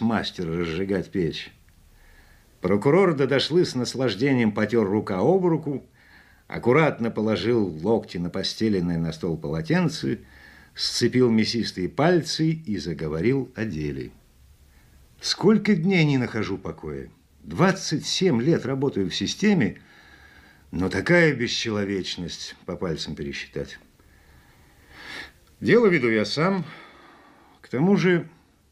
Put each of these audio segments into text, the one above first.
нас мастер разжигать печь. Прокурор Дадашли с наслаждением потер рука об руку, аккуратно положил локти на постеленное на стол полотенце, сцепил мясистые пальцы и заговорил о деле. Сколько дней не нахожу покоя. 27 лет работаю в системе, но такая бесчеловечность по пальцам пересчитать. Дело веду я сам. К тому же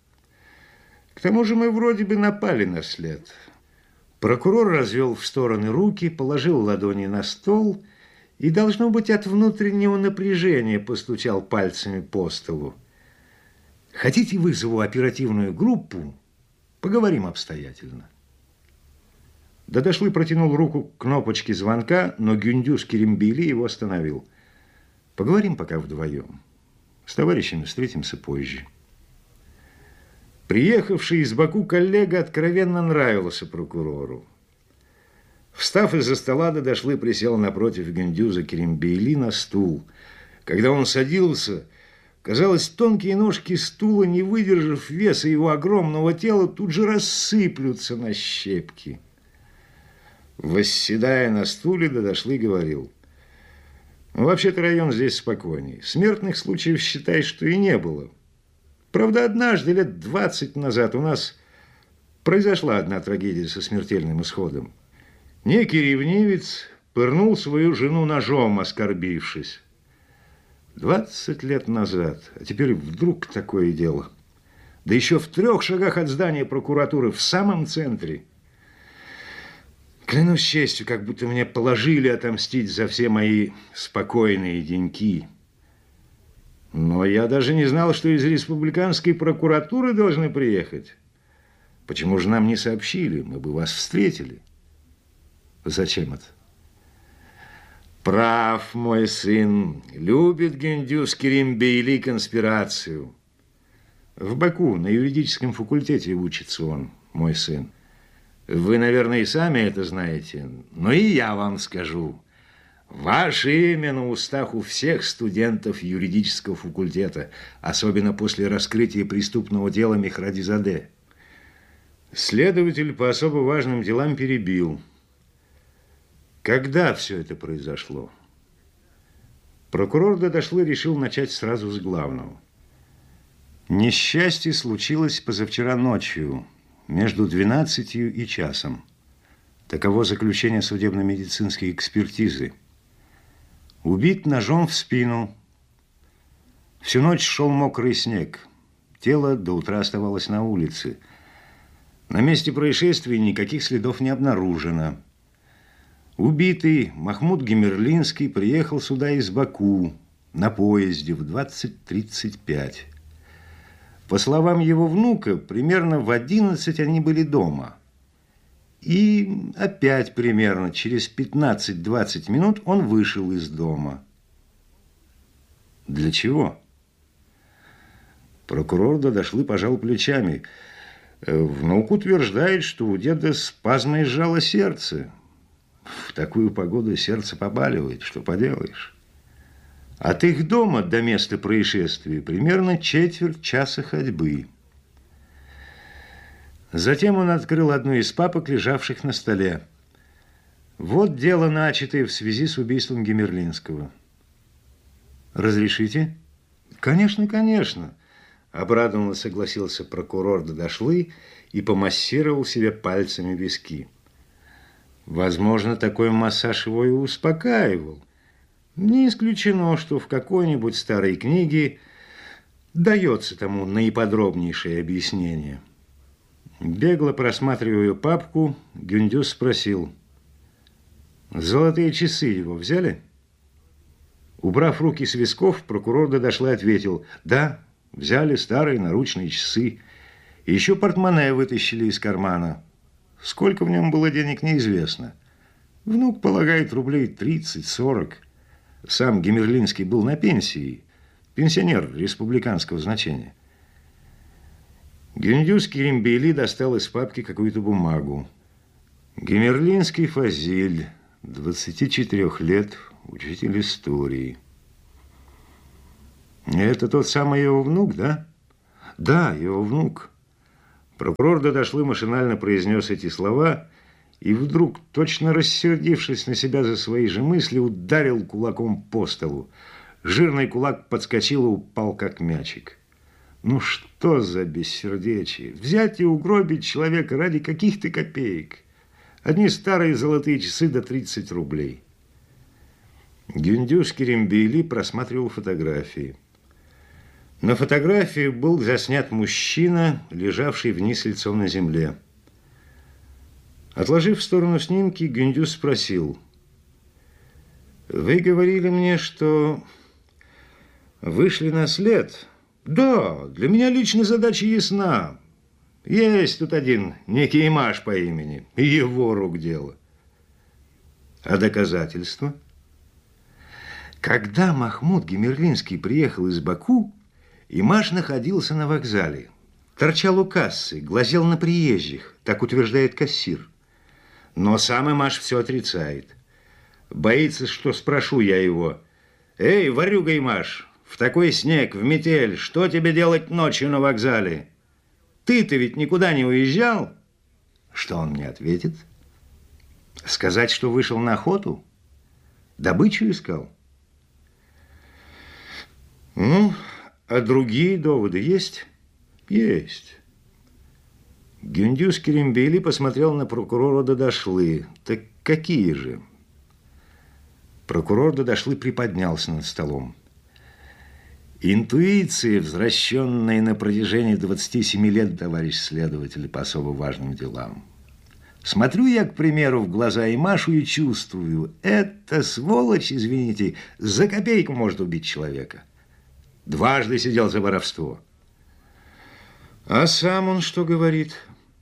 мы вроде бы напали на след. Прокурор развел в стороны руки, положил ладони на стол и, должно быть, от внутреннего напряжения постучал пальцами по столу. Хотите, вызову оперативную группу? Поговорим обстоятельно. Дадашли протянул руку к кнопочке звонка, но Гюндюз Керимбейли его остановил. Поговорим пока вдвоем. С товарищами встретимся позже. Приехавший из Баку коллега откровенно нравился прокурору. Встав из-за стола, Дадашли присел напротив Гюндюза Керимбейли на стул. Когда он садился, казалось, тонкие ножки стула, не выдержав веса его огромного тела, тут же рассыплются на щепки. Восседая на стуле, Дадашли говорил: вообще-то район здесь спокойней. Смертных случаев, считай, что и не было. Правда, однажды, лет 20 назад, у нас произошла одна трагедия со смертельным исходом. Некий ревнивец пырнул свою жену ножом, оскорбившись. 20 лет назад, а теперь вдруг такое дело. Да еще в 3 шагах от здания прокуратуры, в самом центре. Клянусь честью, как будто мне положили отомстить за все мои спокойные деньки. Но я даже не знал, что из республиканской прокуратуры должны приехать. Почему же нам не сообщили? Мы бы вас встретили. Зачем это? Прав мой сын. Любит Гюндюз Керимбейли конспирацию. В Баку на юридическом факультете учится он, мой сын. Вы, наверное, и сами это знаете, но и я вам скажу. Ваше имя на устах у всех студентов юридического факультета, особенно после раскрытия преступного дела Мехрадизаде. Следователь по особо важным делам перебил. Когда все это произошло? Прокурор Дадашли решил начать сразу с главного. Несчастье случилось позавчера ночью, между 12 и часом. Таково заключение судебно-медицинской экспертизы. Убит ножом в спину. Всю ночь шел мокрый снег. Тело до утра оставалось на улице. На месте происшествия никаких следов не обнаружено. Убитый Махмуд Гемерлинский приехал сюда из Баку на поезде в 20:35. По словам его внука, примерно в 11 они были дома. И опять примерно через 15-20 минут он вышел из дома. Для чего? Прокурор Дадашли пожал плечами. Внук утверждает, что у деда спазмой сжало сердце. В такую погоду сердце побаливает, что поделаешь. От их дома до места происшествия примерно четверть часа ходьбы. Затем он открыл одну из папок, лежавших на столе. Вот дело, начатое в связи с убийством Гемерлинского. Разрешите? Конечно, конечно. Обрадованно согласился прокурор Дадашли и помассировал себе пальцами виски. Возможно, такой массаж его и успокаивал. Не исключено, что в какой-нибудь старой книге дается тому наиподробнейшее объяснение. Бегло просматривая папку, Гюндюз спросил: «Золотые часы его взяли?» Убрав руки с висков, прокурор Дадашли ответил: «Да, взяли старые наручные часы. И еще портмоне вытащили из кармана. Сколько в нем было денег, неизвестно. Внук полагает рублей 30-40. Сам Гемерлинский был на пенсии, пенсионер республиканского значения». Гюндюз Керимбейли достал из папки какую-то бумагу. Гемерлинский Фазиль, 24 лет, учитель истории. Это тот самый его внук, да? Да, его внук. Прокурор Дадашли машинально произнес эти слова и вдруг, точно рассердившись на себя за свои же мысли, ударил кулаком по столу. Жирный кулак подскочил и упал, как мячик. Ну что за бессердечие? Взять и угробить человека ради каких-то копеек. Одни старые золотые часы до 30 рублей. Гюндюз Керимбейли просматривал фотографии. На фотографии был заснят мужчина, лежавший вниз лицом на земле. Отложив в сторону снимки, Гюндюз спросил: «Вы говорили мне, что вышли на след?» «Да, для меня лично задача ясна. Есть тут один некий Имаш по имени, и его рук дело». «А доказательства?» Когда Махмуд Гемерлинский приехал из Баку, Имаш находился на вокзале. Торчал у кассы, глазел на приезжих, так утверждает кассир. Но сам Имаш все отрицает. Боится, что спрошу я его: «Эй, ворюга Имаш, в такой снег, в метель, что тебе делать ночью на вокзале? Ты-то ведь никуда не уезжал?» Что он мне ответит? Сказать, что вышел на охоту? Добычу искал? Ну, а другие доводы есть? Есть. Гюндюз Керимбейли посмотрел на прокурора Дадашли. Так какие же? Прокурор Дадашли приподнялся над столом. Интуиция, возвращенная на протяжении 27 лет, товарищ следователь, по особо важным делам. Смотрю я, к примеру, в глаза Имашу и чувствую, эта сволочь, извините, за копейку может убить человека. Дважды сидел за воровство. А сам он что говорит?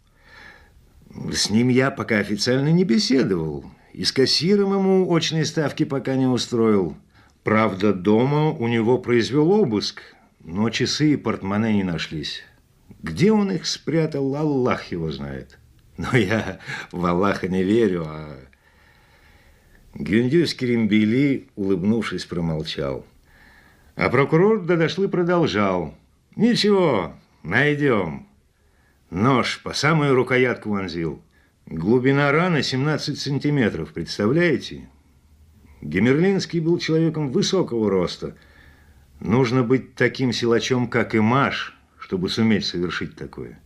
С ним я пока официально не беседовал. И с кассиром ему очные ставки пока не устроил. Правда, дома у него произвел обыск, но часы и портмоне не нашлись. Где он их спрятал, Аллах его знает. Но я в Аллаха не верю, а... Гюндюз Керимбейли, улыбнувшись, промолчал. А прокурор Дадашли продолжал. «Ничего, найдем». Нож по самую рукоятку вонзил. Глубина раны 17 сантиметров, представляете? Гемерлинский был человеком высокого роста. Нужно быть таким силачом, как Имаш, чтобы суметь совершить такое.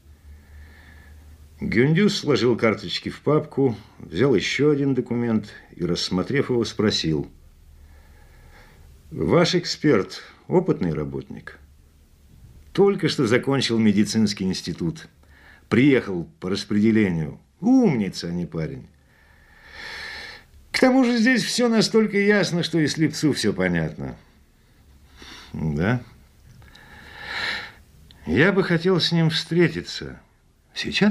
Гюндюз сложил карточки в папку, взял еще один документ и, рассмотрев его, спросил: «Ваш эксперт опытный работник? Только что закончил медицинский институт. Приехал по распределению. Умница, а не парень. К тому же здесь все настолько ясно, что и слепцу все понятно». «Да? Я бы хотел с ним встретиться. Сейчас?»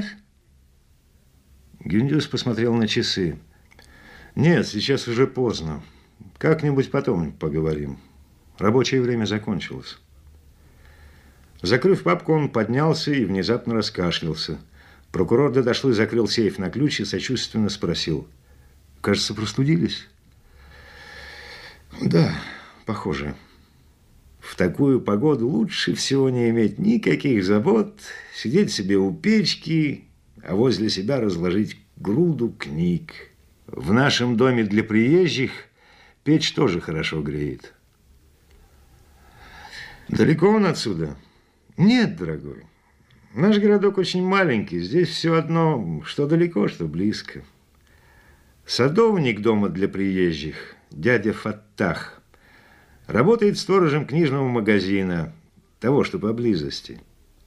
Гюндюз посмотрел на часы. «Нет, сейчас уже поздно. Как-нибудь потом поговорим. Рабочее время закончилось». Закрыв папку, он поднялся и внезапно раскашлялся. Прокурор Дадашли закрыл сейф на ключ и сочувственно спросил: «Кажется, простудились?» «Да, похоже. В такую погоду лучше всего не иметь никаких забот, сидеть себе у печки, а возле себя разложить груду книг. В нашем доме для приезжих печь тоже хорошо греет». «Далеко он отсюда?» «Нет, дорогой. Наш городок очень маленький. Здесь все одно, что далеко, что близко. Садовник дома для приезжих, дядя Фаттах, работает сторожем книжного магазина, того, что поблизости».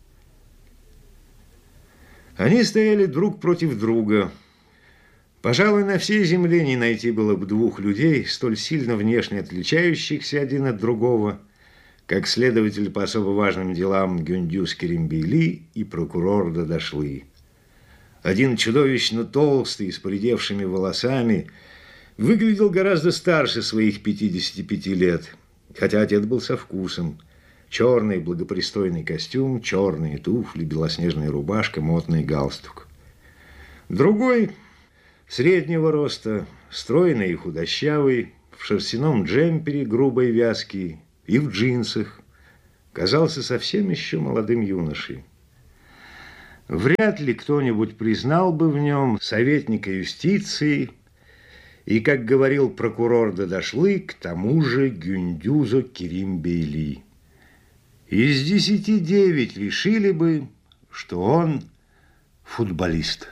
Они стояли друг против друга. Пожалуй, на всей земле не найти было бы двух людей, столь сильно внешне отличающихся один от другого, как следователь по особо важным делам Гюндюз Керимбейли и прокурор Дадашли. Один чудовищно толстый, с поредевшими волосами, выглядел гораздо старше своих 55 лет, хотя одет был со вкусом. Черный благопристойный костюм, черные туфли, белоснежная рубашка, модный галстук. Другой, среднего роста, стройный и худощавый, в шерстяном джемпере грубой вязки и в джинсах, казался совсем еще молодым юношей. Вряд ли кто-нибудь признал бы в нем советника юстиции и, как говорил прокурор Дадашлы, к тому же Гюндюза Керимбейли. Из 10 9 решили бы, что он футболист.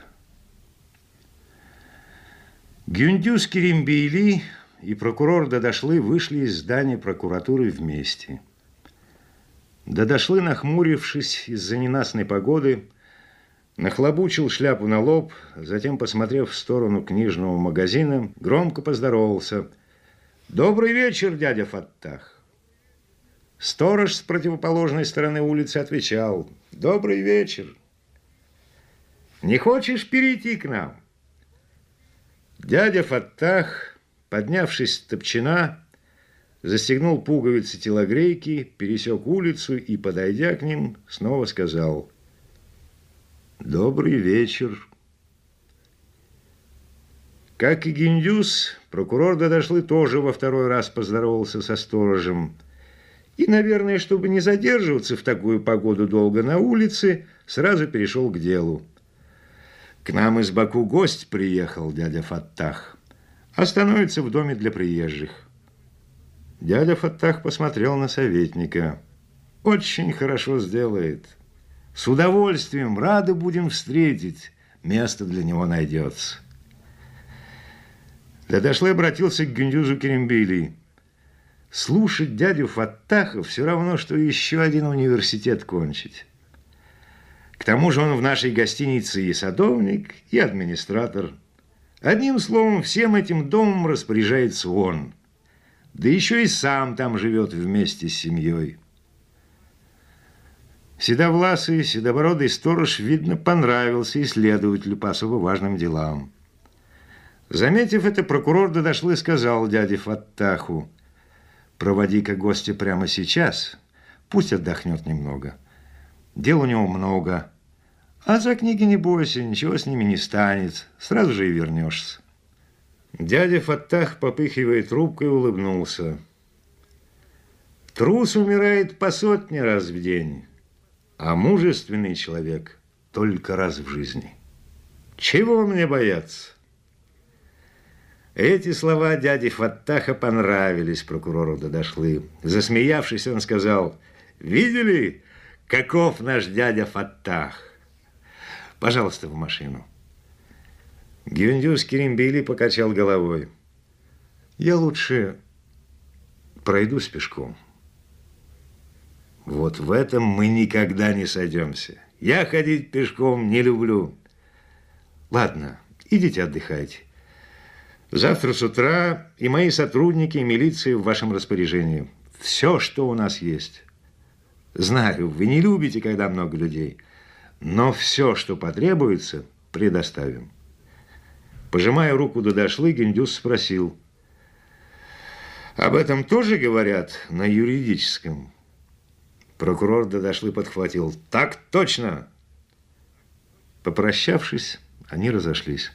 Гюндюз Керимбейли и прокурор Дадашлы вышли из здания прокуратуры вместе. Дадашлы, нахмурившись из-за ненастной погоды, нахлобучил шляпу на лоб, затем, посмотрев в сторону книжного магазина, громко поздоровался. «Добрый вечер, дядя Фаттах!» Сторож с противоположной стороны улицы отвечал: «Добрый вечер! Не хочешь перейти к нам?» Дядя Фаттах, поднявшись с топчина, застегнул пуговицы телогрейки, пересек улицу и, подойдя к ним, снова сказал: «Добрый вечер». Как и Гюндюз, прокурор Дадашлы тоже во второй раз поздоровался со сторожем. И, наверное, чтобы не задерживаться в такую погоду долго на улице, сразу перешел к делу. «К нам из Баку гость приехал, дядя Фаттах. Остановится в доме для приезжих». Дядя Фаттах посмотрел на советника. «Очень хорошо сделает. С удовольствием рады будем встретить. Место для него найдется». Дадашлы обратился к Гюндюзу Керимбейли. «Слушать дядю Фаттаха все равно, что еще один университет кончить. К тому же он в нашей гостинице и садовник, и администратор. Одним словом, всем этим домом распоряжается он. Да еще и сам там живет вместе с семьей». Седовласый, седобородый сторож, видно, понравился исследователю по особо важным делам. Заметив это, прокурор Дадашлы сказал дяде Фаттаху: «Проводи-ка гостя прямо сейчас, пусть отдохнет немного. Дел у него много. А за книги не бойся, ничего с ними не станет, сразу же и вернешься». Дядя Фаттах, попыхивая трубкой, улыбнулся. «Трус умирает по 100 раз в день, а мужественный человек только раз в жизни. Чего мне бояться?» Эти слова дяди Фаттаха понравились прокурору Дадашлы. Засмеявшись, он сказал: «Видели, каков наш дядя Фаттах? Пожалуйста, в машину». Гюндюз Керимбейли покачал головой. «Я лучше пройдусь пешком». «Вот в этом мы никогда не сойдемся. Я ходить пешком не люблю». «Ладно, идите отдыхайте. Завтра с утра и мои сотрудники, и милиция в вашем распоряжении. Все, что у нас есть. Знаю, вы не любите, когда много людей, но все, что потребуется, предоставим». Пожимая руку Дадашлы, Гюндюз спросил: «Об этом тоже говорят на юридическом?» Прокурор Дадашлы подхватил: «Так точно!» Попрощавшись, они разошлись.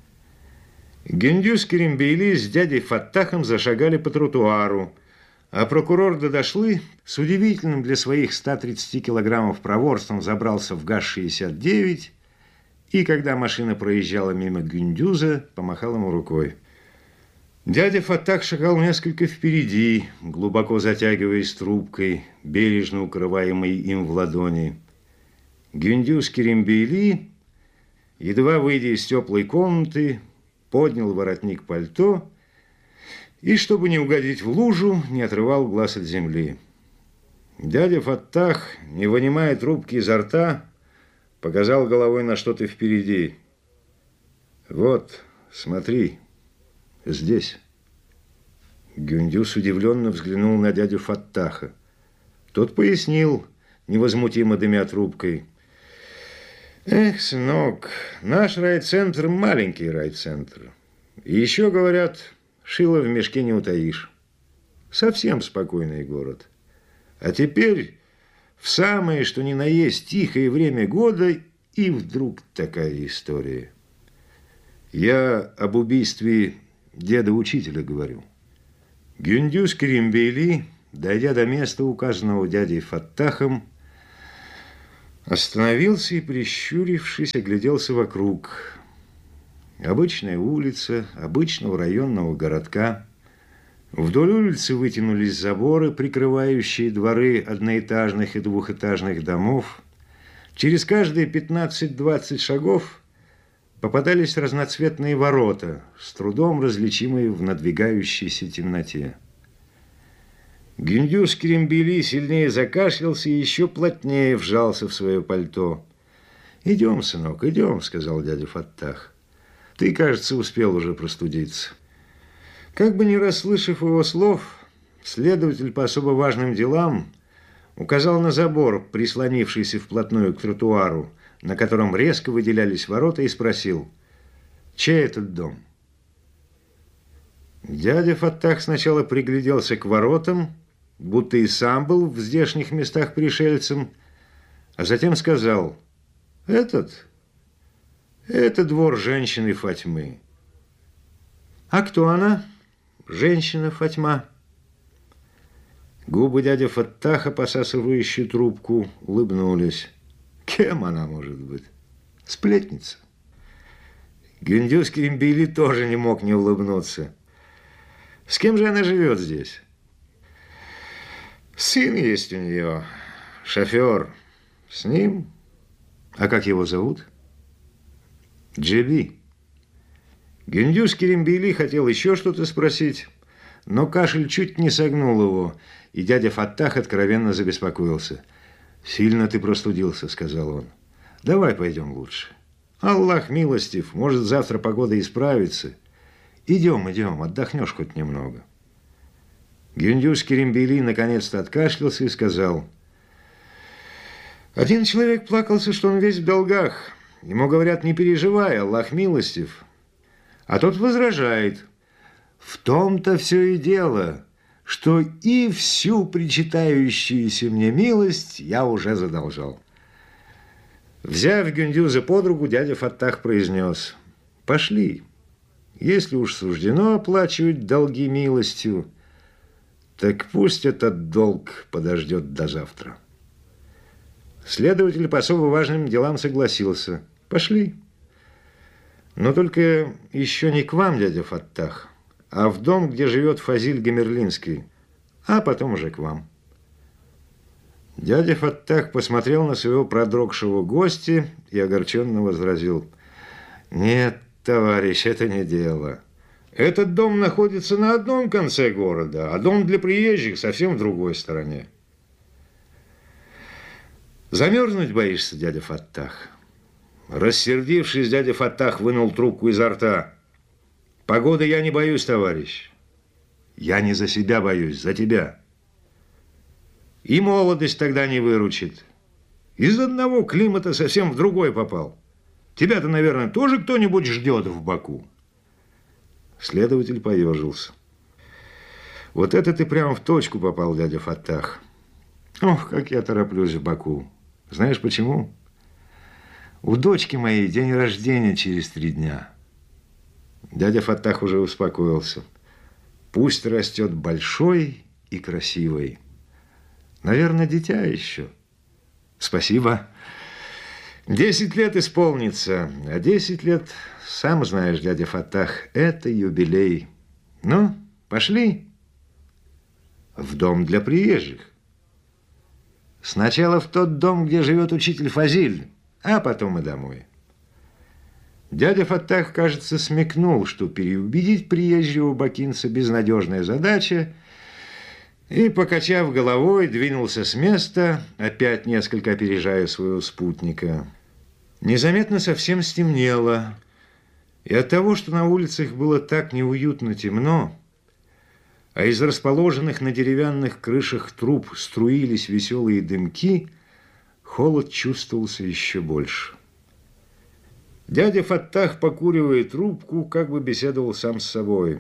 Гюндюз Керимбейли с дядей Фаттахом зашагали по тротуару, а прокурор Дадашлы с удивительным для своих 130 килограммов проворством забрался в ГАЗ-69 и, когда машина проезжала мимо Гюндюза, помахал ему рукой. Дядя Фаттах шагал несколько впереди, глубоко затягиваясь трубкой, бережно укрываемой им в ладони. Гюндюз Керимбейли, едва выйдя из теплой комнаты, поднял воротник пальто и, чтобы не угодить в лужу, не отрывал глаз от земли. Дядя Фаттах, не вынимая трубки изо рта, показал головой на что-то впереди. «Вот, смотри, здесь». Гюндюз удивленно взглянул на дядю Фаттаха. Тот пояснил, невозмутимо дымя трубкой: «Эх, сынок, наш райцентр – маленький райцентр. И еще, говорят, шило в мешке не утаишь. Совсем спокойный город. А теперь в самое, что ни на есть, тихое время года, и вдруг такая история. Я об убийстве деда-учителя говорю». Гюндюз Керимбейли, дойдя до места, указанного дядей Фаттахом, Остановился и, прищурившись, огляделся вокруг. Обычная улица обычного районного городка. Вдоль улицы вытянулись заборы, прикрывающие дворы одноэтажных и двухэтажных домов. Через каждые 15-20 шагов попадались разноцветные ворота, с трудом различимые в надвигающейся темноте. Гюндюз Керембели сильнее закашлялся и еще плотнее вжался в свое пальто. «Идем, сынок, идем», — сказал дядя Фаттах. «Ты, кажется, успел уже простудиться». Как бы не расслышав его слов, следователь по особо важным делам указал на забор, прислонившийся вплотную к тротуару, на котором резко выделялись ворота, и спросил: «Чей этот дом?» Дядя Фаттах сначала пригляделся к воротам, будто и сам был в здешних местах пришельцем, а затем сказал: «Это двор женщины Фатьмы». «А кто она, женщина Фатьма?» Губы дяди Фаттаха, посасывающие трубку, улыбнулись. «Кем она может быть? Сплетница». Гюндюз Керембели тоже не мог не улыбнуться. «С кем же она живет здесь?» «Сын есть у нее, шофер. С ним. А как его зовут?» «Джеби». Гюндюз Керембели хотел еще что-то спросить, но кашель чуть не согнул его, и дядя Фаттах откровенно забеспокоился. «Сильно ты простудился», — сказал он. «Давай пойдем лучше. Аллах милостив, может, завтра погода исправится. Идем, отдохнешь хоть немного». Гюндюз Керембели наконец-то откашлялся и сказал: «Один человек плакался, что он весь в долгах. Ему говорят: не переживай, Аллах милостив. А тот возражает: в том-то все и дело, что и всю причитающуюся мне милость я уже задолжал». Взяв Гюндюза под руку, дядя Фаттах произнес: «Пошли. Если уж суждено оплачивать долги милостью, так пусть этот долг подождет до завтра». Следователь по особо важным делам согласился. «Пошли. Но только еще не к вам, дядя Фаттах, а в дом, где живет Фазиль Гамерлинский, а потом уже к вам». Дядя Фаттах посмотрел на своего продрогшего гостя и огорченно возразил: «Нет, товарищ, это не дело. Этот дом находится на одном конце города, а дом для приезжих совсем в другой стороне». «Замерзнуть боишься, дядя Фаттах?» Рассердившись, дядя Фаттах вынул трубку изо рта. «Погоды я не боюсь, товарищ. Я не за себя боюсь, за тебя. И молодость тогда не выручит. Из одного климата совсем в другой попал. Тебя-то, наверное, тоже кто-нибудь ждет в Баку». Следователь поежился. «Вот это ты прямо в точку попал, дядя Фаттах. Ох, как я тороплюсь в Баку. Знаешь почему? У дочки моей день рождения через 3 дня». Дядя Фаттах уже успокоился. «Пусть растет большой и красивой. Наверное, дитя еще». «Спасибо. 10 лет исполнится, а 10 лет, сам знаешь, дядя Фаттах, это юбилей. Ну, пошли в дом для приезжих. Сначала в тот дом, где живет учитель Фазиль, а потом и домой». Дядя Фаттах, кажется, смекнул, что переубедить приезжего бакинца безнадежная задача, и, покачав головой, двинулся с места, опять несколько опережая своего спутника. Незаметно совсем стемнело, и от того, что на улицах было так неуютно темно, а из расположенных на деревянных крышах труб струились веселые дымки, холод чувствовался еще больше. Дядя Фаттах, покуривая трубку, как бы беседовал сам с собой.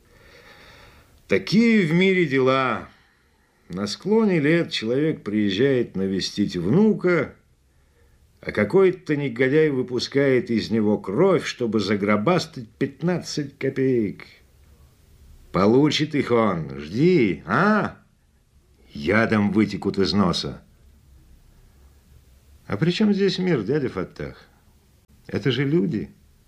«Такие в мире дела. На склоне лет человек приезжает навестить внука, а какой-то негодяй выпускает из него кровь, чтобы загробастать 15 копеек. Получит их он. Жди, а? Ядом вытекут из носа». А при чем здесь мир, дядя Фаттах? Это же люди.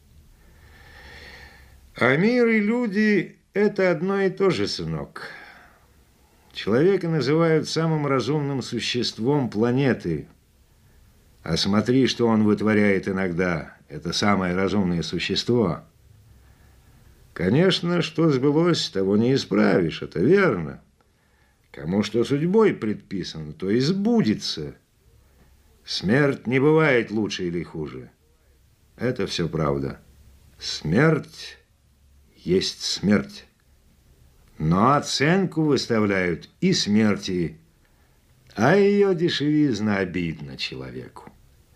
А мир и люди – это одно и то же, сынок. Человека называют самым разумным существом планеты. А смотри, что он вытворяет иногда. Это самое разумное существо. Конечно, что сбылось, того не исправишь, это верно. Кому что судьбой предписано, то и сбудется. Смерть не бывает лучше или хуже. Это все правда. Смерть есть смерть. Но оценку выставляют и смерти, а ее дешевизна обидна человеку.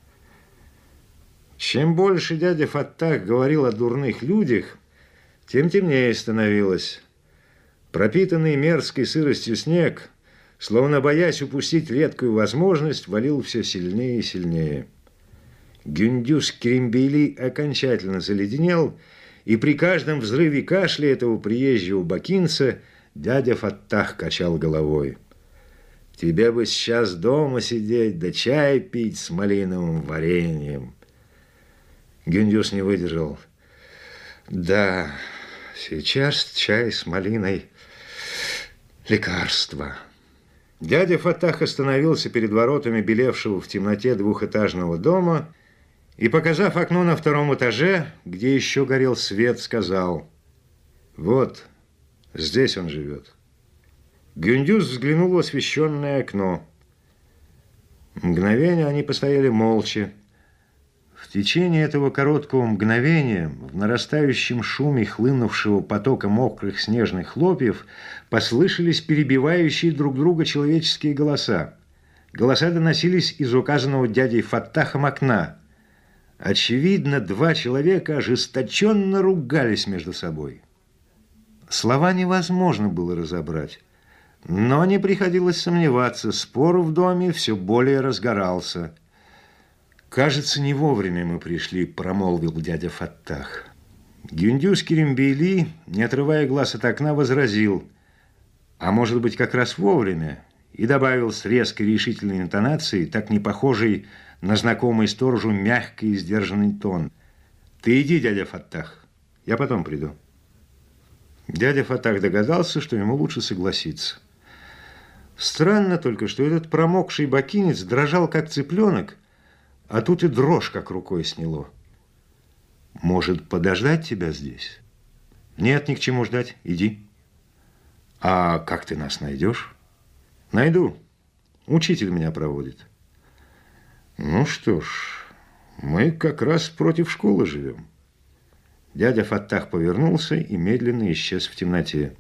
Чем больше дядя Фаттах говорил о дурных людях, тем темнее становилось. Пропитанный мерзкой сыростью снег, словно боясь упустить редкую возможность, валил все сильнее и сильнее. Гюндюз Керимбейли окончательно заледенел, и при каждом взрыве кашля этого приезжего бакинца дядя Фаттах качал головой. «Тебе бы сейчас дома сидеть, да чай пить с малиновым вареньем». Гюндюз не выдержал. «Да, сейчас чай с малиной – лекарство». Дядя Фаттах остановился перед воротами белевшего в темноте двухэтажного дома и, показав окно на втором этаже, где еще горел свет, сказал: «Вот, здесь он живет». Гюндюз взглянул в освещенное окно. Мгновение они постояли молча. В течение этого короткого мгновения, в нарастающем шуме хлынувшего потока мокрых снежных хлопьев, послышались перебивающие друг друга человеческие голоса. Голоса доносились из указанного дядей Фаттахом окна. Очевидно, два человека ожесточенно ругались между собой. Слова невозможно было разобрать, но не приходилось сомневаться, спор в доме все более разгорался. «Кажется, не вовремя мы пришли», – промолвил дядя Фаттах. Гюндюз Керимбейли, не отрывая глаз от окна, возразил: «А может быть, как раз вовремя», и добавил с резкой решительной интонацией, так не похожей на знакомый сторожу мягкий и сдержанный тон: «Ты иди, дядя Фаттах, я потом приду». Дядя Фаттах догадался, что ему лучше согласиться. Странно только, что этот промокший бакинец дрожал, как цыпленок, а тут и дрожь как рукой сняло. «Может, подождать тебя здесь?» «Нет, ни к чему ждать. Иди». «А как ты нас найдешь?» «Найду. Учитель меня проводит». «Ну что ж, мы как раз против школы живем». Дядя Фаттах повернулся и медленно исчез в темноте.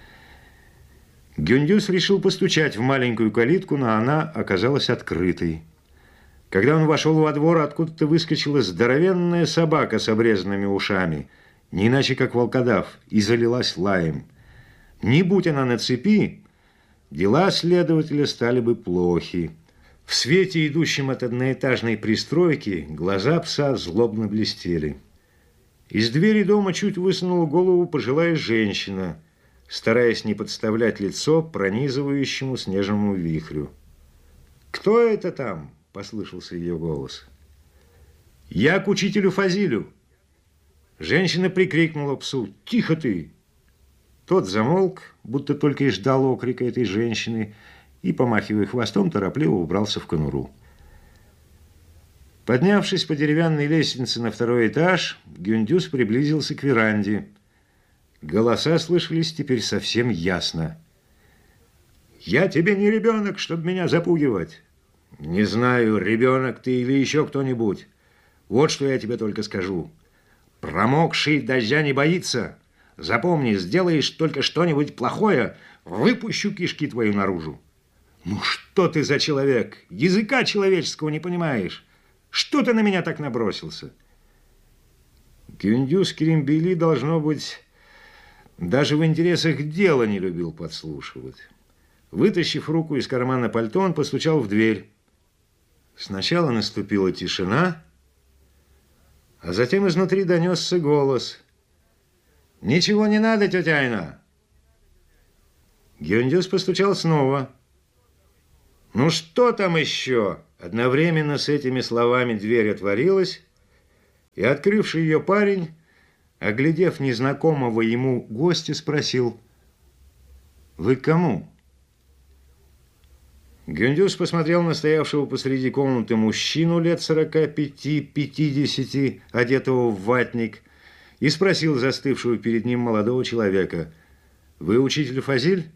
Гюндюз решил постучать в маленькую калитку, но она оказалась открытой. Когда он вошел во двор, откуда-то выскочила здоровенная собака с обрезанными ушами, не иначе как волкодав, и залилась лаем. Не будь она на цепи, дела следователя стали бы плохи. В свете, идущем от одноэтажной пристройки, глаза пса злобно блестели. Из двери дома чуть высунула голову пожилая женщина, стараясь не подставлять лицо пронизывающему снежному вихрю. «Кто это там?» – послышался ее голос. «Я к учителю Фазилю». Женщина прикрикнула псу: «Тихо ты!» Тот замолк, будто только и ждал окрика этой женщины, и, помахивая хвостом, торопливо убрался в конуру. Поднявшись по деревянной лестнице на второй этаж, Гюндюз приблизился к веранде. Голоса слышались теперь совсем ясно. «Я тебе не ребенок, чтобы меня запугивать». «Не знаю, ребенок ты или еще кто-нибудь. Вот что я тебе только скажу. Промокший дождя не боится. Запомни, сделаешь только что-нибудь плохое, выпущу кишки твою наружу». «Ну что ты за человек? Языка человеческого не понимаешь. Что ты на меня так набросился?» Гюндюз Керимбейли, должно быть, даже в интересах дела не любил подслушивать. Вытащив руку из кармана пальто, он постучал в дверь. Сначала наступила тишина, а затем изнутри донесся голос: «Ничего не надо, тетя Айна». Гюндюз постучал снова. «Ну что там еще?» – Одновременно с этими словами дверь отворилась, и открывший ее парень, оглядев незнакомого ему гостя, спросил: «Вы к кому?» Гюндюз посмотрел на стоявшего посреди комнаты мужчину лет 45-50, одетого в ватник, и спросил застывшего перед ним молодого человека: «Вы учитель Фазиль?»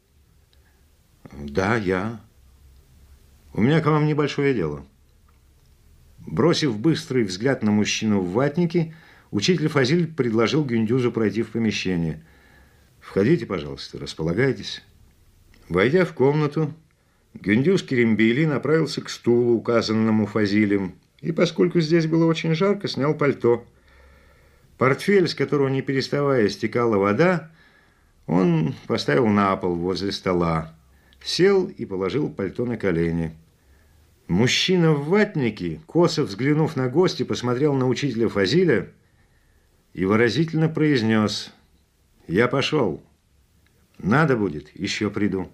«Да, я. У меня к вам небольшое дело». Бросив быстрый взгляд на мужчину в ватнике, учитель Фазиль предложил Гюндюзу пройти в помещение. «Входите, пожалуйста, располагайтесь». Войдя в комнату, Гюндюз Керимбейли направился к стулу, указанному Фазилем, и, поскольку здесь было очень жарко, снял пальто. Портфель, с которого не переставая стекала вода, он поставил на пол возле стола, сел и положил пальто на колени. Мужчина в ватнике, косо взглянув на гостя, посмотрел на учителя Фазиля и выразительно произнес: «Я пошел. Надо будет, еще приду».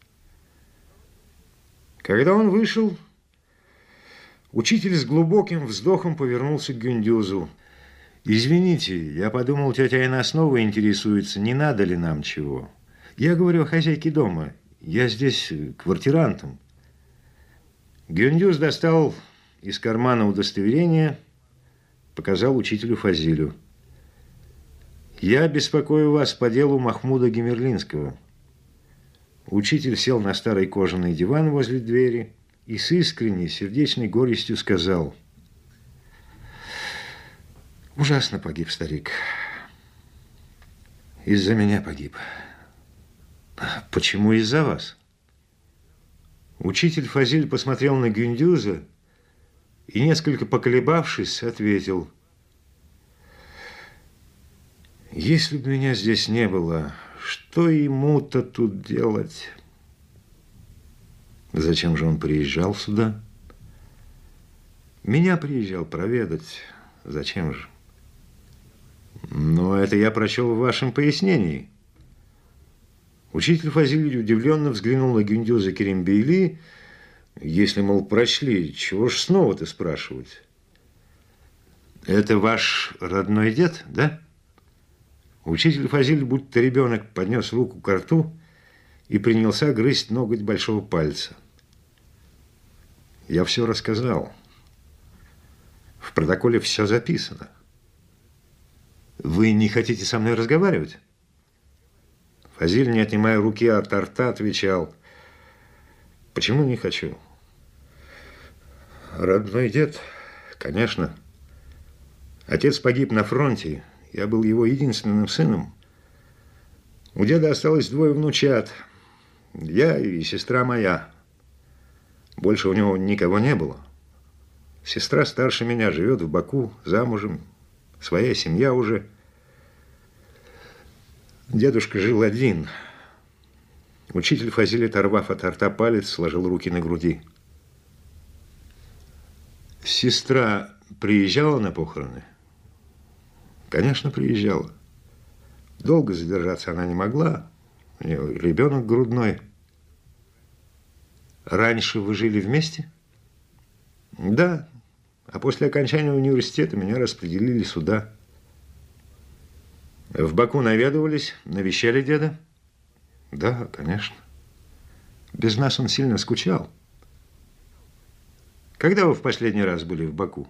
Когда он вышел, учитель с глубоким вздохом повернулся к Гюндюзу. «Извините, я подумал, тетя Айна снова интересуется, не надо ли нам чего. Я говорю о хозяйке дома. Я здесь квартирантом». Гюндюз достал из кармана удостоверение, показал учителю Фазилю. «Я беспокою вас по делу Махмуда Гемерлинского». Учитель сел на старый кожаный диван возле двери и с искренней, сердечной горестью сказал: «Ужасно погиб старик. Из-за меня погиб». «Почему из-за вас?» Учитель Фазиль посмотрел на Гюндюза и, несколько поколебавшись, ответил: «Если бы меня здесь не было, что ему-то тут делать?» «Зачем же он приезжал сюда?» «Меня приезжал проведать. Зачем же?» «Но это я прочел в вашем пояснении». Учитель Фазиль удивленно взглянул на Гюндюза Керимбейли. «Если, мол, прочли, чего ж снова-то спрашивать?» «Это ваш родной дед, да?» Учитель Фазиль, будто ребенок, поднес руку к рту и принялся грызть ноготь большого пальца. «Я все рассказал. В протоколе все записано». «Вы не хотите со мной разговаривать?» Фазиль, не отнимая руки от рта, отвечал: «Почему не хочу? Родной дед, конечно. Отец погиб на фронте. Я был его единственным сыном. У деда осталось 2 внучат. Я и сестра моя. Больше у него никого не было. Сестра старше меня, живет в Баку, замужем, своя семья уже. Дедушка жил один». Учитель Фазиль, оторвав от рта палец, сложил руки на груди. «Сестра приезжала на похороны?» «Конечно, приезжала. Долго задержаться она не могла. У нее ребенок грудной». «Раньше вы жили вместе?» «Да. А после окончания университета меня распределили сюда». «В Баку наведывались, навещали деда?» «Да, конечно. Без нас он сильно скучал». «Когда вы в последний раз были в Баку?»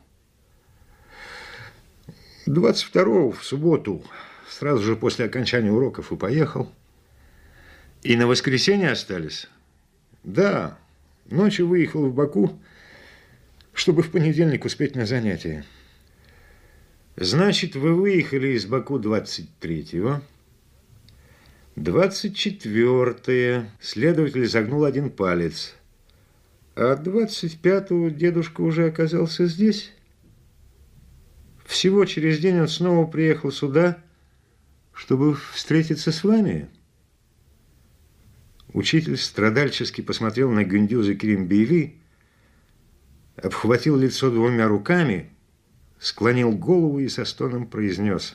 22-го, в субботу, сразу же после окончания уроков, и поехал». «И на воскресенье остались?» «Да. Ночью выехал в Баку, чтобы в понедельник успеть на занятия». «Значит, вы выехали из Баку 23-го. 24-е. Следователь загнул один палец. А 25-го дедушка уже оказался здесь. Всего через день он снова приехал сюда, чтобы встретиться с вами». Учитель страдальчески посмотрел на Гюндюза Керимбейли, обхватил лицо 2 руками, склонил голову и со стоном произнес: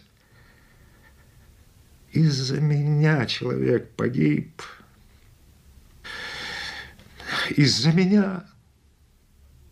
«Из-за меня человек погиб. Из-за меня».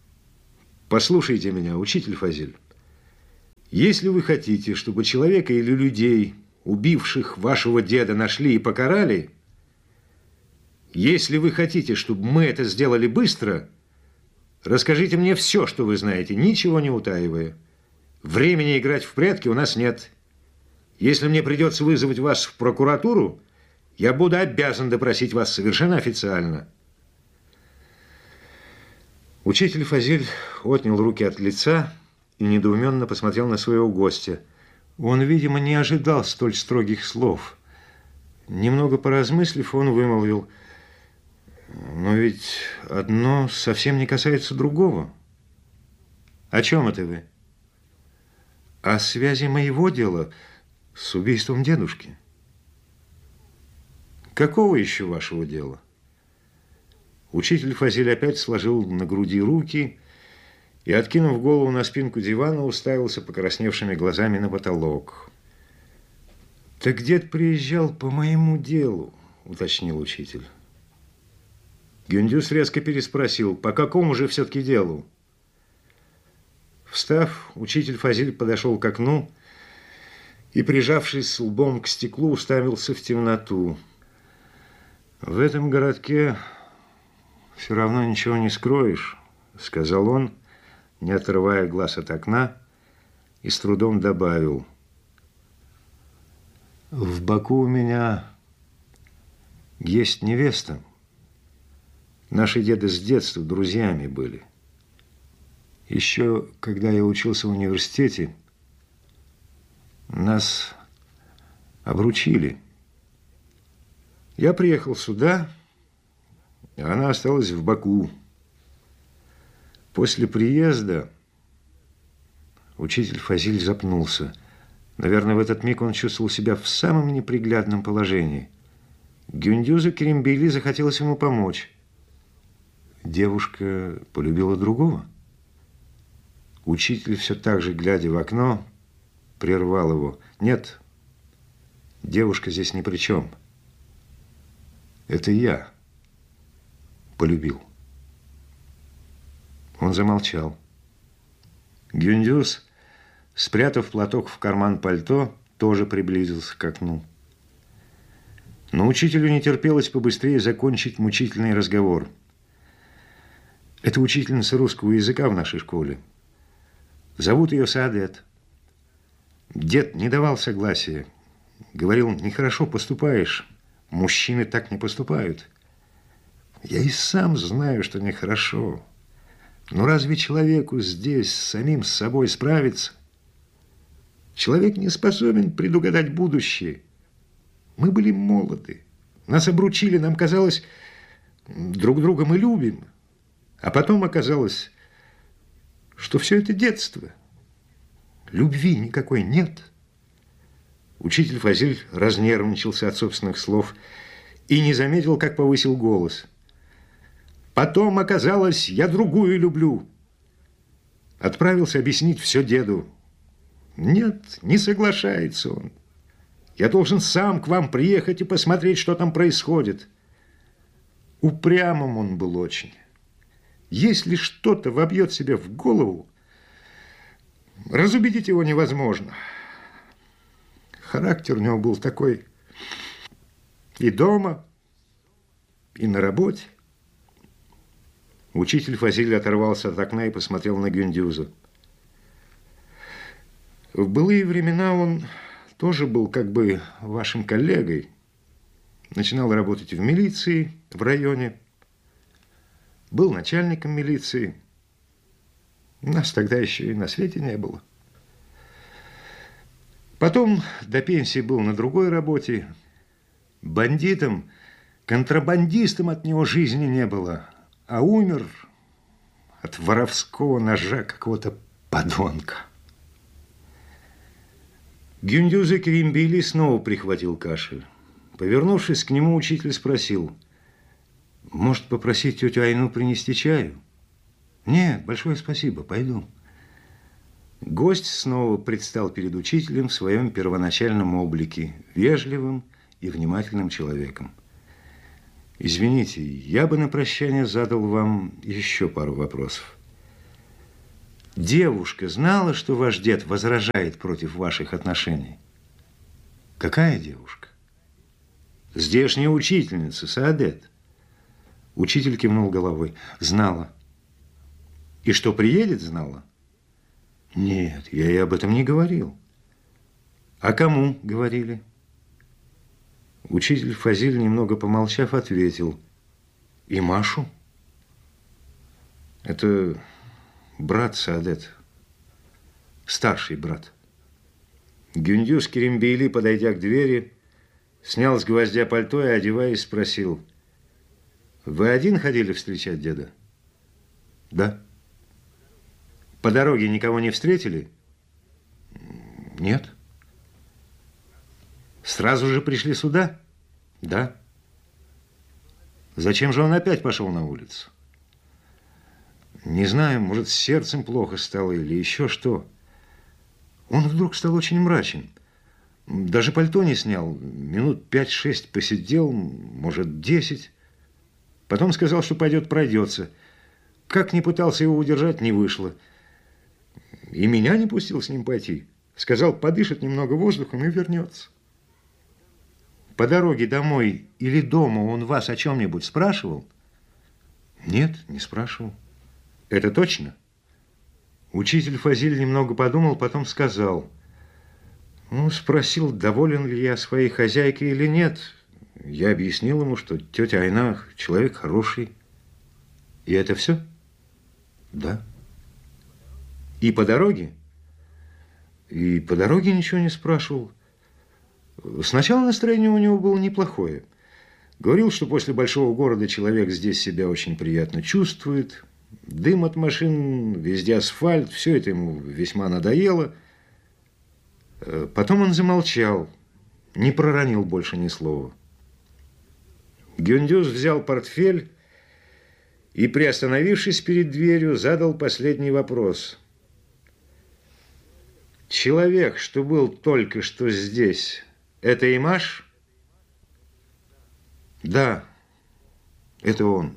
Послушайте меня, учитель Фазиль. Если вы хотите, чтобы человека или людей, убивших вашего деда, нашли и покарали, если вы хотите, чтобы мы это сделали быстро, расскажите мне все, что вы знаете, ничего не утаивая. Времени играть в прятки у нас нет. Если мне придется вызвать вас в прокуратуру, я буду обязан допросить вас совершенно официально. Учитель Фазиль отнял руки от лица и недоуменно посмотрел на своего гостя. Он, видимо, не ожидал столь строгих слов. Немного поразмыслив, он вымолвил: «Но ведь одно совсем не касается другого». «О чем это вы?» «О связи моего дела с убийством дедушки». «Какого еще вашего дела?» Учитель Фазиль опять сложил на груди руки и, откинув голову на спинку дивана, уставился покрасневшими глазами на потолок. «Так дед приезжал по моему делу», — уточнил учитель. Гюндюз резко переспросил: «По какому же все-таки делу?» Встав, учитель Фазиль подошел к окну и, прижавшись лбом к стеклу, уставился в темноту. «В этом городке все равно ничего не скроешь», — сказал он, не отрывая глаз от окна, и с трудом добавил: «В Баку у меня есть невеста. Наши деды с детства друзьями были. Еще когда я учился в университете, нас обручили. Я приехал сюда, а она осталась в Баку. После приезда...» Учитель Фазиль запнулся. Наверное, в этот миг он чувствовал себя в самом неприглядном положении. Гюндюзу Керимбейли захотелось ему помочь. «Девушка полюбила другого?» Учитель, все так же глядя в окно, прервал его. «Нет, девушка здесь ни при чем. Это я полюбил». Он замолчал. Гюндюз, спрятав платок в карман пальто, тоже приблизился к окну. Но учителю не терпелось побыстрее закончить мучительный разговор. «Это учительница русского языка в нашей школе. Зовут ее Саадет. Дед не давал согласия. Говорил: нехорошо поступаешь. Мужчины так не поступают. Я и сам знаю, что нехорошо. Но разве человеку здесь с самим собой справиться? Человек не способен предугадать будущее. Мы были молоды. Нас обручили, нам казалось, друг друга мы любим. А потом оказалось, что все это детство. Любви никакой нет». Учитель Фазиль разнервничался от собственных слов и не заметил, как повысил голос. «Потом оказалось, я другую люблю». Отправился объяснить все деду. «Нет, не соглашается он. Я должен сам к вам приехать и посмотреть, что там происходит». Упрямым он был очень. Если что-то вобьет себе в голову, разубедить его невозможно. Характер у него был такой и дома, и на работе. Учитель Фазиль оторвался от окна и посмотрел на Гюндюза. В былые времена он тоже был как бы вашим коллегой. Начинал работать в милиции в районе. Был начальником милиции. Нас тогда еще и на свете не было. Потом до пенсии был на другой работе. Бандитом, контрабандистом от него жизни не было. А умер от воровского ножа какого-то подонка. Гюндюза Керимбейли снова прихватил кашель. Повернувшись к нему, учитель спросил: «Может, попросить тетю Айну принести чаю?» «Нет, большое спасибо, пойду». Гость снова предстал перед учителем в своем первоначальном облике, вежливым и внимательным человеком. «Извините, я бы на прощание задал вам еще пару вопросов». Девушка знала, что ваш дед возражает против ваших отношений? Какая девушка? Здешняя учительница, Саадет. Учитель кивнул головой. Знала. И что приедет, знала? Нет, я ей об этом не говорил. А кому говорили? Учитель Фазиль, немного помолчав, ответил. И Машу? Это брат Саадет. Старший брат. Гюндюз Керимбейли, подойдя к двери, снял с гвоздя пальто и, одеваясь, спросил. Вы один ходили встречать деда? Да. По дороге никого не встретили? Нет. Сразу же пришли сюда? Да. Зачем же он опять пошел на улицу? Не знаю, может, с сердцем плохо стало или еще что. Он вдруг стал очень мрачен. Даже пальто не снял. Минут 5-6 посидел, может, 10. Потом сказал, что пойдет пройдется. Как ни пытался его удержать, не вышло. И меня не пустил с ним пойти. Сказал, подышит немного воздухом и вернется. По дороге домой или дома он вас о чем-нибудь спрашивал? Нет, не спрашивал. Это точно? Учитель Фазиль немного подумал, потом сказал. Ну, спросил, доволен ли я своей хозяйкой или нет. Я объяснил ему, что тетя Айна человек хороший. И это все? Да. И по дороге? И по дороге ничего не спрашивал. Сначала настроение у него было неплохое. Говорил, что после большого города человек здесь себя очень приятно чувствует. Дым от машин, везде асфальт, все это ему весьма надоело. Потом он замолчал, не проронил больше ни слова. Гюндюз взял портфель и, приостановившись перед дверью, задал последний вопрос. Человек, что был только что здесь, это Имаш? Да, это он.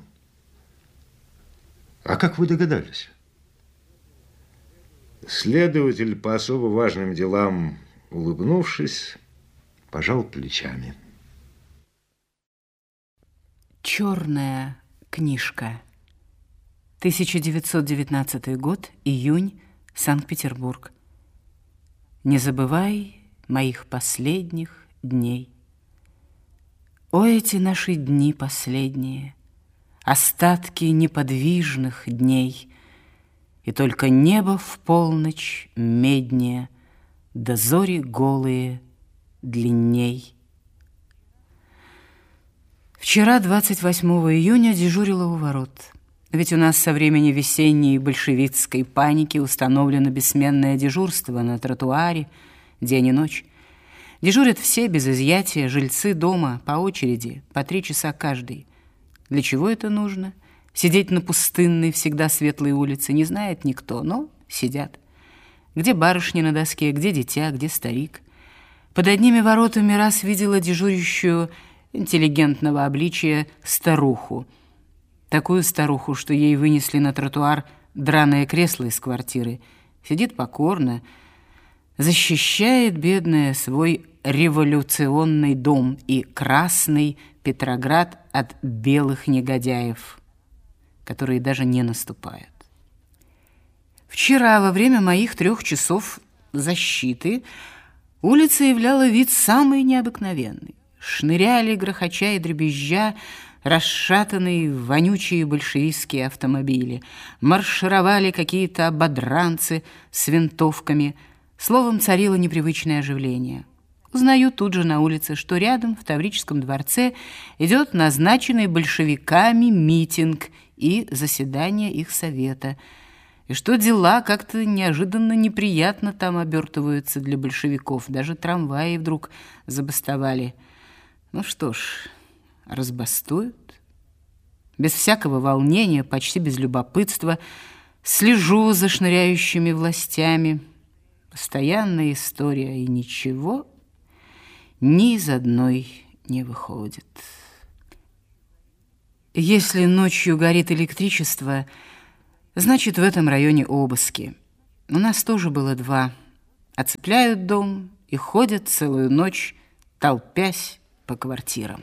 А как вы догадались? Следователь по особо важным делам, улыбнувшись, пожал плечами. Черная книжка. 1919 год, июнь, Санкт-Петербург. Не забывай моих последних дней. О, эти наши дни последние, остатки неподвижных дней, и только небо в полночь меднее, да зори голые длинней. Вчера, 28 июня, дежурила у ворот. Ведь у нас со времени весенней большевистской паники установлено бессменное дежурство на тротуаре день и ночь. Дежурят все без изъятия, жильцы дома по очереди, по 3 часа каждый. Для чего это нужно? Сидеть на пустынной, всегда светлой улице не знает никто, но сидят. Где барышня на доске, где дитя, где старик. Под одними воротами раз видела дежурящую интеллигентного обличия старуху. Такую старуху, что ей вынесли на тротуар драное кресло из квартиры. Сидит покорно, защищает, бедная, свой революционный дом и красный Петроград от белых негодяев, которые даже не наступают. Вчера, во время моих 3 часов защиты, улица являла вид самый необыкновенный. Шныряли, грохоча и дребезжа, расшатанные вонючие большевистские автомобили. Маршировали какие-то ободранцы с винтовками. Словом, царило непривычное оживление. Узнаю тут же на улице, что рядом, в Таврическом дворце, идет назначенный большевиками митинг и заседание их совета. И что дела как-то неожиданно неприятно там обертываются для большевиков. Даже трамваи вдруг забастовали. Ну что ж, разбастуют. Без всякого волнения, почти без любопытства, слежу за шныряющими властями. Постоянная история, и ничего ни из одной не выходит. Если ночью горит электричество, значит, в этом районе обыски. У нас тоже было два. Оцепляют дом и ходят целую ночь, толпясь по квартирам.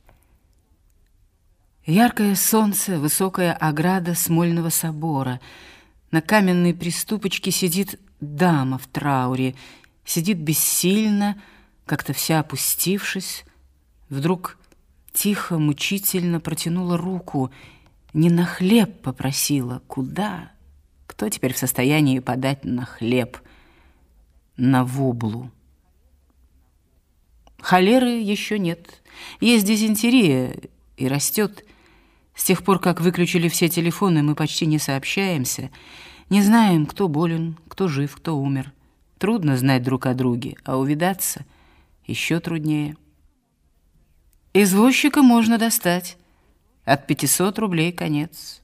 Яркое солнце, высокая ограда Смольного собора. На каменной приступочке сидит дама в трауре. Сидит бессильно, как-то вся опустившись. Вдруг тихо, мучительно протянула руку. Не на хлеб попросила. Куда? Кто теперь в состоянии подать на хлеб? На воблу. Холеры еще нет. Есть дизентерия и растет. С тех пор, как выключили все телефоны, мы почти не сообщаемся. Не знаем, кто болен, кто жив, кто умер. Трудно знать друг о друге, а увидаться еще труднее. Извозчика можно достать. От 500 рублей конец.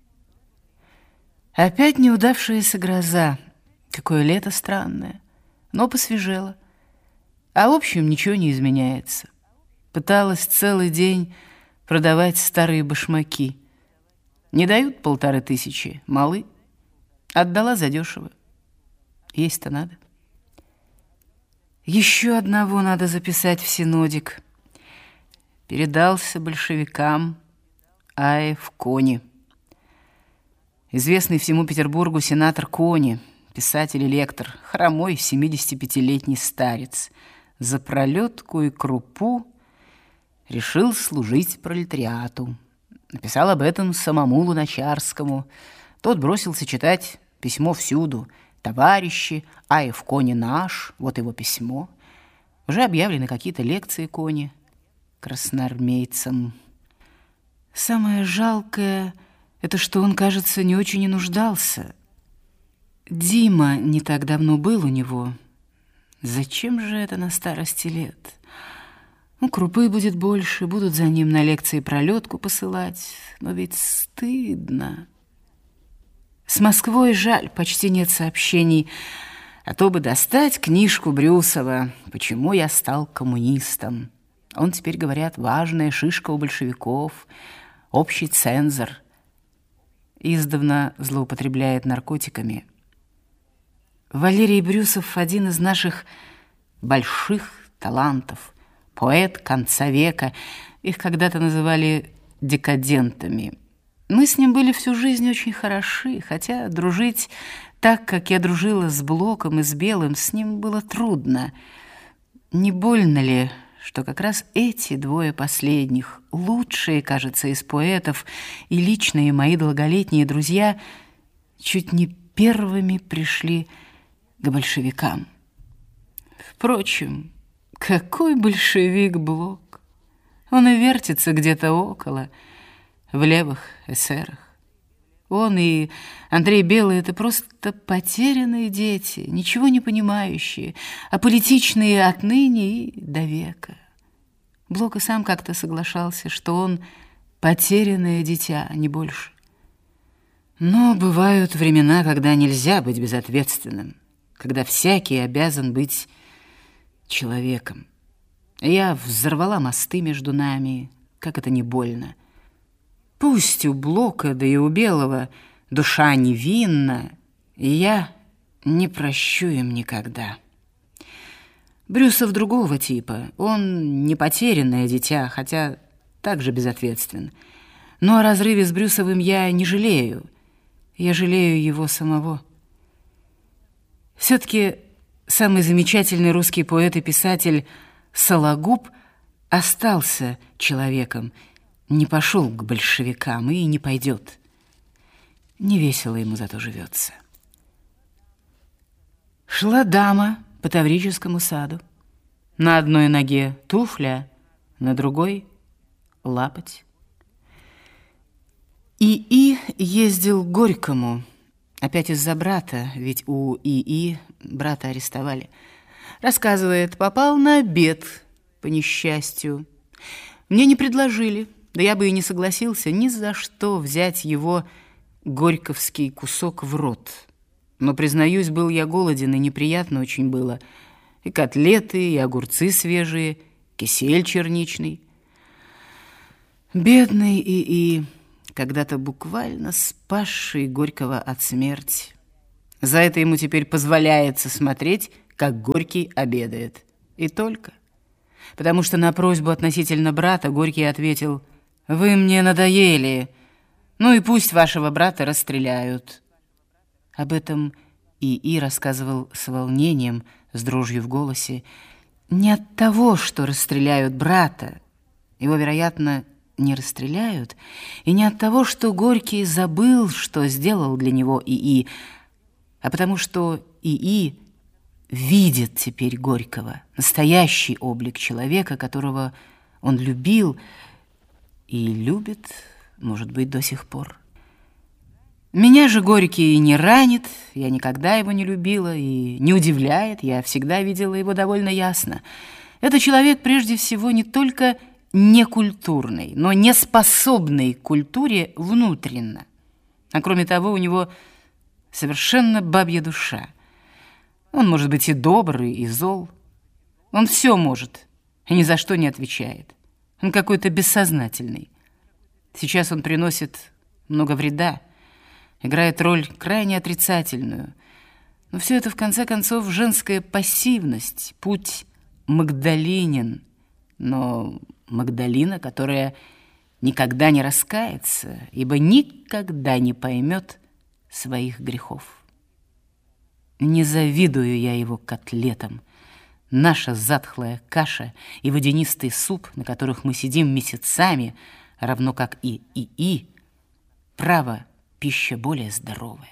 Опять неудавшаяся гроза. Какое лето странное. Но посвежело. А в общем ничего не изменяется. Пыталась целый день продавать старые башмаки. Не дают 1500, малы. Отдала задешево. Есть-то надо. Еще одного надо записать в синодик. Передался большевикам А.Ф. Кони. Известный всему Петербургу сенатор Кони, писатель и лектор, хромой 75-летний старец, за пролетку и крупу решил служить пролетариату. Написал об этом самому Луначарскому. Тот бросился читать письмо всюду. «Товарищи, А.Ф. Кони наш», вот его письмо. Уже объявлены какие-то лекции Кони красноармейцам. Самое жалкое — это что он, кажется, не очень и нуждался. Дима не так давно был у него. Зачем же это на старости лет? Ну, крупы будет больше, будут за ним на лекции пролетку посылать. Но ведь стыдно. С Москвой жаль, почти нет сообщений. А то бы достать книжку Брюсова «Почему я стал коммунистом». Он теперь, говорят, важная шишка у большевиков, общий цензор. Издавна злоупотребляет наркотиками. Валерий Брюсов — один из наших больших талантов, поэт конца века. Их когда-то называли декадентами. Мы с ним были всю жизнь очень хороши, хотя дружить так, как я дружила с Блоком и с Белым, с ним было трудно. Не больно ли, что как раз эти двое последних, лучшие, кажется, из поэтов и личные мои долголетние друзья, чуть не первыми пришли к большевикам? Впрочем, какой большевик Блок? Он и вертится где-то около, в левых эсерах. Он и Андрей Белый — это просто потерянные дети, ничего не понимающие, аполитичные отныне и до века. Блок и сам как-то соглашался, что он потерянное дитя, не больше. Но бывают времена, когда нельзя быть безответственным, когда всякий обязан быть человеком. Я взорвала мосты между нами, как это не больно. Пусть у Блока, да и у Белого душа невинна, и я не прощу им никогда. Брюсов другого типа. Он не потерянное дитя, хотя также безответствен. Но о разрыве с Брюсовым я не жалею. Я жалею его самого. Все-таки самый замечательный русский поэт и писатель Сологуб остался человеком, не пошел к большевикам и не пойдет. Невесело ему зато живется. Шла дама по Таврическому саду. На одной ноге туфля, на другой — лапоть. ИИ ездил к Горькому. Опять из-за брата, ведь у ИИ брата арестовали. Рассказывает, попал на обед по несчастью. Мне не предложили, да я бы и не согласился ни за что взять его горьковский кусок в рот. Но, признаюсь, был я голоден, и неприятно очень было. И котлеты, и огурцы свежие, кисель черничный. Бедный ИИ, когда-то буквально спасший Горького от смерти. За это ему теперь позволяется смотреть, как Горький обедает. И только. Потому что на просьбу относительно брата Горький ответил: «Вы мне надоели, ну и пусть вашего брата расстреляют». Об этом И.И. рассказывал с волнением, с дрожью в голосе, не от того, что расстреляют брата, его, вероятно, не расстреляют, и не от того, что Горький забыл, что сделал для него И.И., а потому что И.И. видит теперь Горького, настоящий облик человека, которого он любил и любит, может быть, до сих пор. Меня же Горький не ранит, я никогда его не любила и не удивляет, я всегда видела его довольно ясно. Это человек, прежде всего, не только некультурный, но не способный к культуре внутренно. А кроме того, у него совершенно бабья душа. Он может быть и добрый, и зол. Он все может, и ни за что не отвечает. Он какой-то бессознательный. Сейчас он приносит много вреда, играет роль крайне отрицательную. Но все это, в конце концов, женская пассивность, путь Магдалинин. Но Магдалина, которая никогда не раскается, ибо никогда не поймет своих грехов. Не завидую я его котлетам. Наша затхлая каша и водянистый суп, на которых мы сидим месяцами, равно как и И.И., право, пища более здоровая.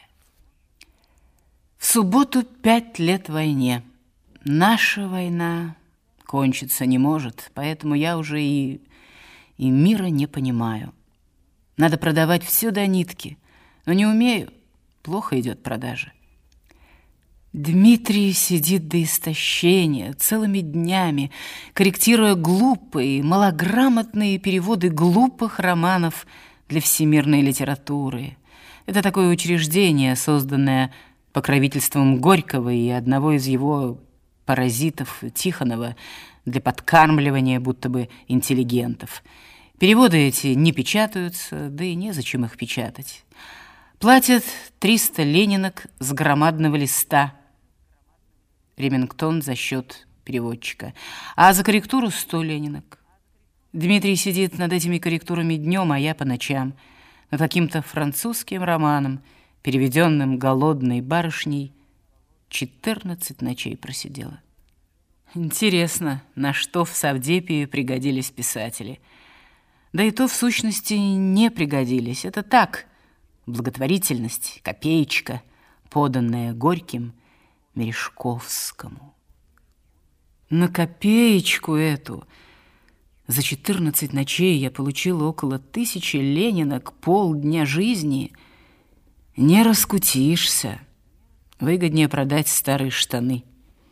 В субботу 5 лет войне. Наша война кончиться не может, поэтому я уже и мира не понимаю. Надо продавать все до нитки, но не умею, плохо идет продажа. Дмитрий сидит до истощения целыми днями, корректируя глупые, малограмотные переводы глупых романов для всемирной литературы. Это такое учреждение, созданное покровительством Горького и одного из его паразитов Тихонова для подкармливания будто бы интеллигентов. Переводы эти не печатаются, да и незачем их печатать. Платят 300 ленинок с громадного листа. Ремингтон за счет переводчика. А за корректуру 100 ленинок. Дмитрий сидит над этими корректурами днем, а я по ночам. Над каким-то французским романом, переведенным голодной барышней, 14 ночей просидела. Интересно, на что в Савдепии пригодились писатели. Да и то, в сущности, не пригодились. Это так, благотворительность, копеечка, поданная Горьким Мережковскому. На копеечку эту за 14 ночей я получила около 1000 ленинок, полдня жизни. Не раскутишься. Выгоднее продать старые штаны.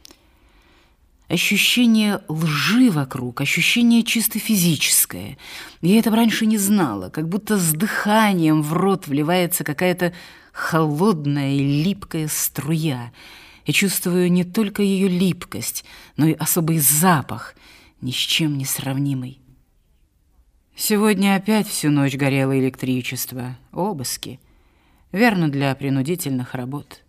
Ощущение лжи вокруг, ощущение чисто физическое. Я этого раньше не знала, как будто с дыханием в рот вливается какая-то холодная и липкая струя. Я чувствую не только ее липкость, но и особый запах, ни с чем не сравнимый. Сегодня опять всю ночь горело электричество, обыски. Верно, для принудительных работ.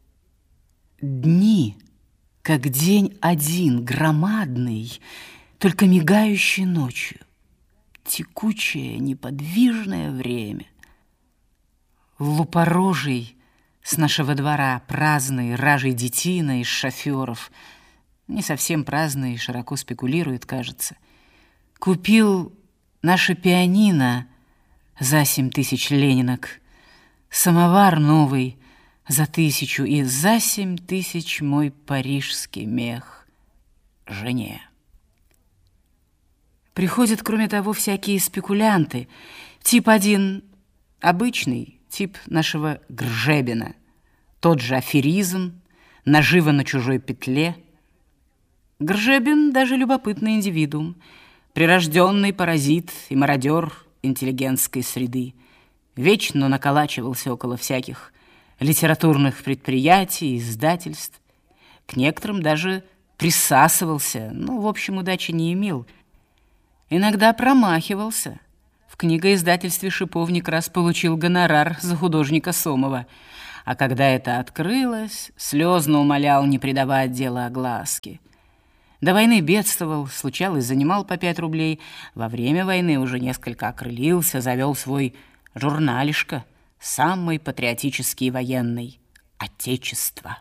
Дни, как день один, громадный, только мигающий ночью. Текучее, неподвижное время. Лупорожий с нашего двора, праздный, ражей детина из шоферов, не совсем праздный, широко спекулирует, кажется, купил наше пианино за 7000 ленинок, самовар новый за 1000 и за 7000 мой парижский мех жене. Приходят, кроме того, всякие спекулянты. Тип один обычный, тип нашего Гржебина. Тот же аферизм, нажива на чужой петле. Гржебин даже любопытный индивидуум, прирожденный паразит и мародер интеллигентской среды. Вечно наколачивался около всяких литературных предприятий, издательств. К некоторым даже присасывался, но, в общем, удачи не имел. Иногда промахивался. В книгоиздательстве «Шиповник» раз получил гонорар за художника Сомова. А когда это открылось, слезно умолял не придавать делу огласки. До войны бедствовал, случалось, занимал по 5 рублей. Во время войны уже несколько окрылился, завел свой журналишко, самый патриотический и военный «Отечество».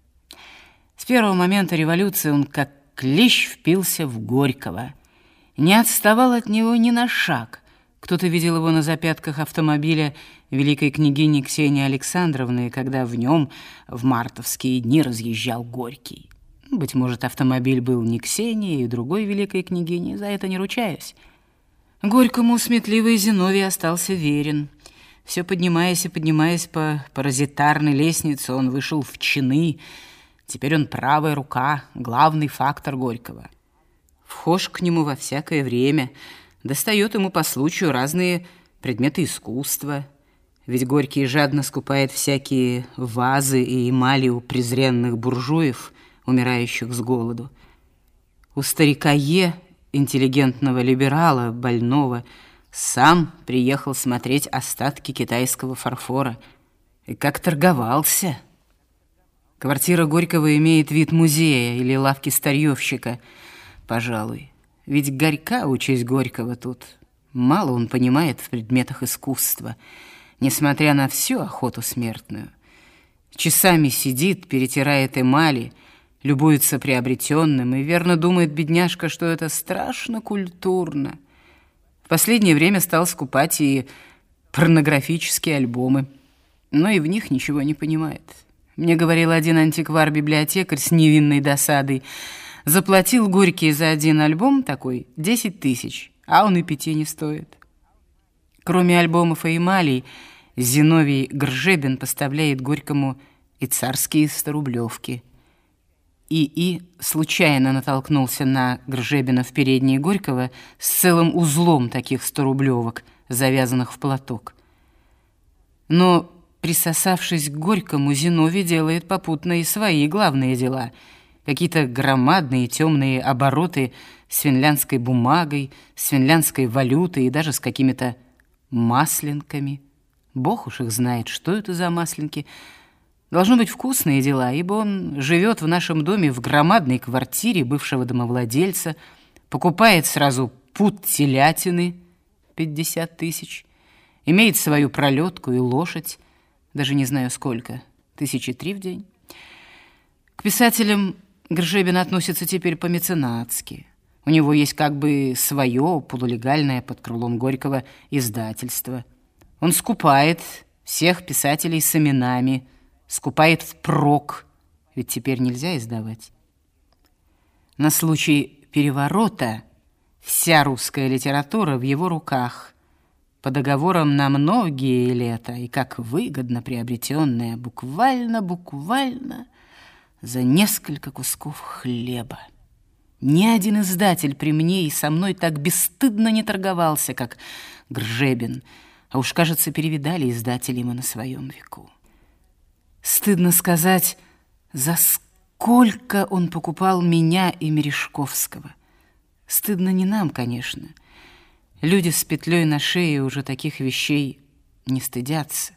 С первого момента революции он как клещ впился в Горького. Не отставал от него ни на шаг. Кто-то видел его на запятках автомобиля великой княгини Ксении Александровны, когда в нем в мартовские дни разъезжал Горький. Быть может, автомобиль был не Ксении и другой великой княгини, за это не ручаюсь. Горькому сметливый Зиновий остался верен. Все поднимаясь и поднимаясь по паразитарной лестнице, он вышел в чины. Теперь он правая рука, главный фактор Горького. Вхож к нему во всякое время, достает ему по случаю разные предметы искусства. Ведь Горький жадно скупает всякие вазы и эмали у презренных буржуев, умирающих с голоду. У старика Е, интеллигентного либерала, больного, сам приехал смотреть остатки китайского фарфора. И как торговался! Квартира Горького имеет вид музея или лавки старьевщика, пожалуй. Ведь горька участь Горького тут. Мало он понимает в предметах искусства, несмотря на всю охоту смертную. Часами сидит, перетирает эмали, любуется приобретенным и верно думает бедняжка, что это страшно культурно. В последнее время стал скупать и порнографические альбомы, но и в них ничего не понимает. Мне говорил один антиквар-библиотекарь с невинной досадой. Заплатил Горький за один альбом такой 10 тысяч, а он и 5 не стоит. Кроме альбомов и эмалей, Зиновий Гржебин поставляет Горькому и царские 100-рублевки. И случайно натолкнулся на Гржебина в передней Горького с целым узлом таких 100-рублевок, завязанных в платок. Но, присосавшись к Горькому, Зиновий делает попутно и свои главные дела. Какие-то громадные темные обороты с финляндской бумагой, с финляндской валютой и даже с какими-то масленками. Бог уж их знает, что это за масленки. Должно быть вкусные дела, ибо он живет в нашем доме в громадной квартире бывшего домовладельца, покупает сразу пуд телятины 50 тысяч, имеет свою пролетку и лошадь, даже не знаю сколько, 3 в день. К писателям Гржебин относится теперь по-меценатски. У него есть как бы свое полулегальное под крылом Горького издательство. Он скупает всех писателей с именами, скупает впрок, ведь теперь нельзя издавать. На случай переворота вся русская литература в его руках, по договорам на многие лета, и как выгодно приобретенная буквально за несколько кусков хлеба. Ни один издатель при мне и со мной так бесстыдно не торговался, как Гржебин, а уж, кажется, перевидали издатели мы на своем веку. Стыдно сказать, за сколько он покупал меня и Мережковского. Стыдно не нам, конечно. Люди с петлей на шее уже таких вещей не стыдятся.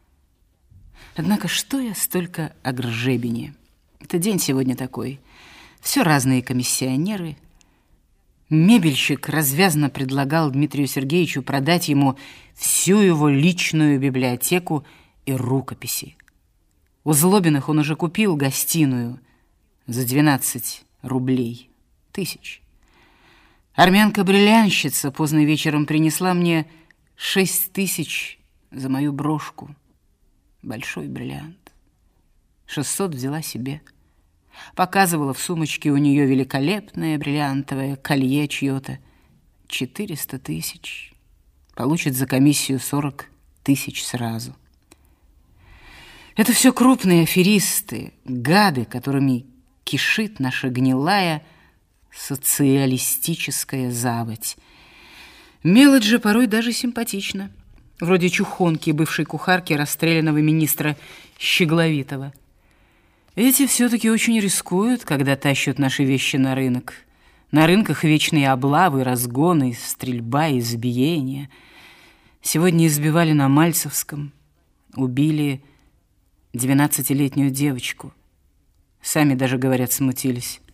Однако что я столько о Гржебине? Это день сегодня такой. Все разные комиссионеры. Мебельщик развязно предлагал Дмитрию Сергеевичу продать ему всю его личную библиотеку и рукописи. У Злобиных он уже купил гостиную за 12 рублей тысяч. Армянка-бриллианщица поздно вечером принесла мне 6 тысяч за мою брошку. Большой бриллиант. 600 взяла себе. Показывала в сумочке у нее великолепное бриллиантовое колье чье-то. 400 тысяч. Получит за комиссию 40 тысяч сразу. Это все крупные аферисты, гады, которыми кишит наша гнилая социалистическая заводь. Мелочь же порой даже симпатична. Вроде чухонки, бывшей кухарки расстрелянного министра Щегловитова. Эти все-таки очень рискуют, когда тащат наши вещи на рынок. На рынках вечные облавы, разгоны, стрельба, избиения. Сегодня избивали на Мальцевском, убили 12-летнюю девочку. Сами даже, говорят, смутились.